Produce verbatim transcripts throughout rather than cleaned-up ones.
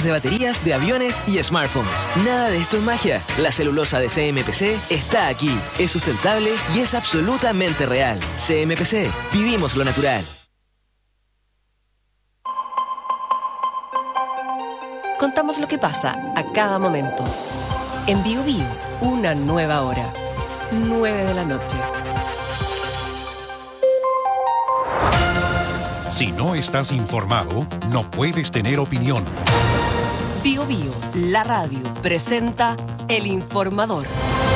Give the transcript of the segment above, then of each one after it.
de baterías de aviones y smartphones. Nada de esto es magia. La celulosa de C M P C está aquí. Es sustentable y es absolutamente real. C M P C. Vivimos lo natural. Contamos lo que pasa a cada momento. En Bio Bio, una nueva hora. nueve de la noche. Si no estás informado, no puedes tener opinión. Bio Bio, la radio, presenta El Informador.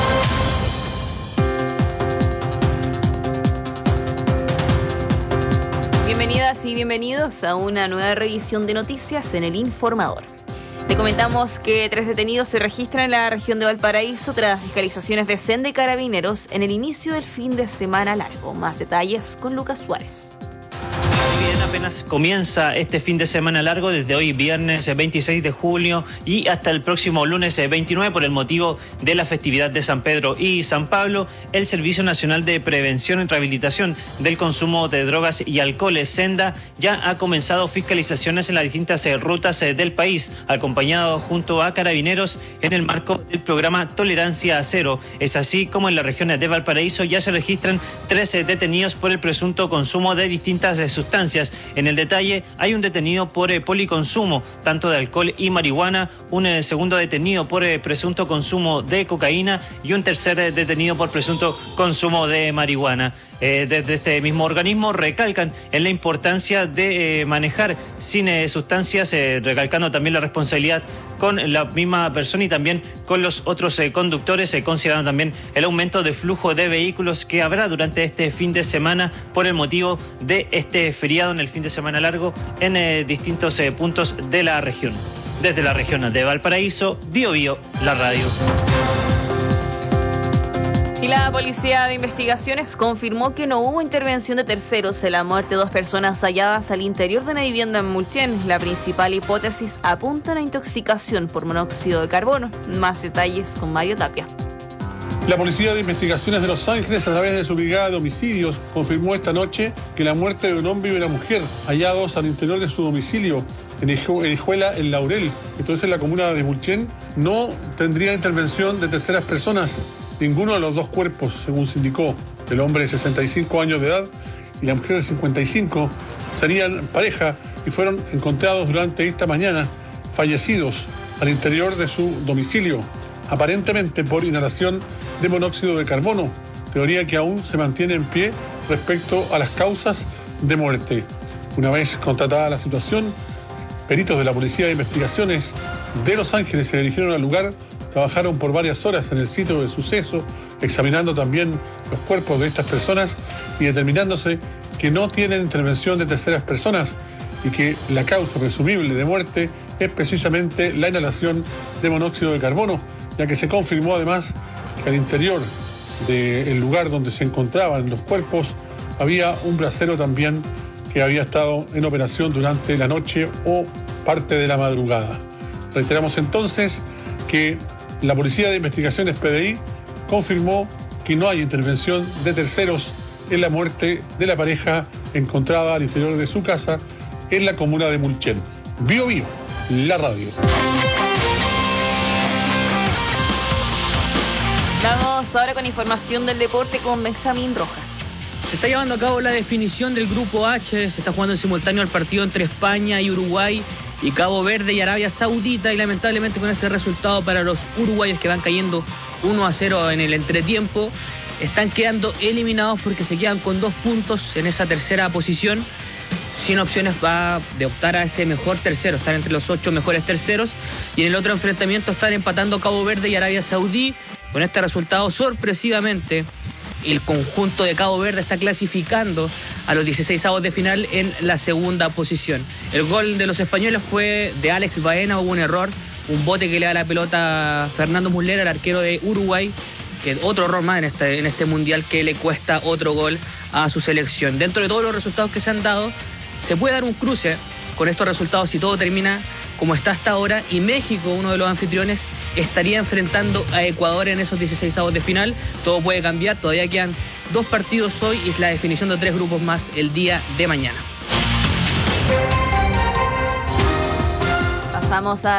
Bienvenidas y bienvenidos a una nueva revisión de noticias en El Informador. Te comentamos que tres detenidos se registran en la región de Valparaíso tras fiscalizaciones de Senda y Carabineros en el inicio del fin de semana largo. Más detalles con Lucas Suárez. Bien, apenas comienza este fin de semana largo desde hoy viernes veintiséis de junio y hasta el próximo lunes veintinueve por el motivo de la festividad de San Pedro y San Pablo. El Servicio Nacional de Prevención y Rehabilitación del Consumo de Drogas y Alcohol, Senda, ya ha comenzado fiscalizaciones en las distintas rutas del país, acompañado junto a Carabineros en el marco del programa Tolerancia Cero. Es así como en la región de Valparaíso ya se registran trece detenidos por el presunto consumo de distintas sustancias. En el detalle, hay un detenido por eh, policonsumo, tanto de alcohol y marihuana, un eh, segundo detenido por eh, presunto consumo de cocaína y un tercer eh, detenido por presunto consumo de marihuana. Eh, desde este mismo organismo recalcan en la importancia de eh, manejar sin eh, sustancias, eh, recalcando también la responsabilidad con la misma persona y también con los otros eh, conductores, eh, considerando también el aumento de flujo de vehículos que habrá durante este fin de semana por el motivo de este feriado en el fin de semana largo en eh, distintos eh, puntos de la región. Desde la región de Valparaíso, Bio Bio, la radio. Y la Policía de Investigaciones confirmó que no hubo intervención de terceros en la muerte de dos personas halladas al interior de una vivienda en Mulchen. La principal hipótesis apunta a una intoxicación por monóxido de carbono. Más detalles con Mario Tapia. La Policía de Investigaciones de Los Ángeles, a través de su brigada de homicidios, confirmó esta noche que la muerte de un hombre y una mujer hallados al interior de su domicilio en Hijuela, en Laurel, entonces en la comuna de Mulchen, no tendría intervención de terceras personas. Ninguno de los dos cuerpos, según se indicó, el hombre de sesenta y cinco años de edad y la mujer de cincuenta y cinco, serían pareja y fueron encontrados durante esta mañana fallecidos al interior de su domicilio, aparentemente por inhalación de monóxido de carbono, teoría que aún se mantiene en pie respecto a las causas de muerte. Una vez constatada la situación, peritos de la Policía de Investigaciones de Los Ángeles se dirigieron al lugar. Trabajaron por varias horas en el sitio del suceso, examinando también los cuerpos de estas personas y determinándose que no tienen intervención de terceras personas y que la causa presumible de muerte es precisamente la inhalación de monóxido de carbono, ya que se confirmó además que al interior del lugar donde se encontraban los cuerpos había un brasero también que había estado en operación durante la noche o parte de la madrugada. Reiteramos entonces que la Policía de Investigaciones P D I confirmó que no hay intervención de terceros en la muerte de la pareja encontrada al interior de su casa en la comuna de Mulchen. Bio Bio, la radio. Vamos ahora con información del deporte con Benjamín Rojas. Se está llevando a cabo la definición del Grupo H, se está jugando en simultáneo el partido entre España y Uruguay y Cabo Verde y Arabia Saudita, y lamentablemente con este resultado para los uruguayos que van cayendo uno a cero en el entretiempo, están quedando eliminados porque se quedan con dos puntos en esa tercera posición, sin opciones va de optar a ese mejor tercero, están entre los ocho mejores terceros, y en el otro enfrentamiento están empatando Cabo Verde y Arabia Saudí. Con este resultado, sorpresivamente, el conjunto de Cabo Verde está clasificando a los dieciseisavos de final en la segunda posición. El gol de los españoles fue de Alex Baena, hubo un error, un bote que le da la pelota a Fernando Muslera, el arquero de Uruguay, que otro error más en este, en este mundial que le cuesta otro gol a su selección. Dentro de todos los resultados que se han dado, se puede dar un cruce con estos resultados si todo termina como está hasta ahora, y México, uno de los anfitriones, estaría enfrentando a Ecuador en esos dieciseisavos de final. Todo puede cambiar, todavía quedan dos partidos hoy y es la definición de tres grupos más el día de mañana. Pasamos a